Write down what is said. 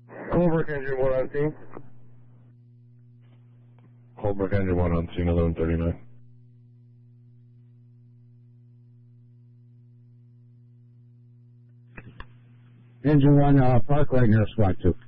Holbrook engine 1 on scene. Holbrook engine 1 on scene, 1139. Engine 1, park right near Squad 2.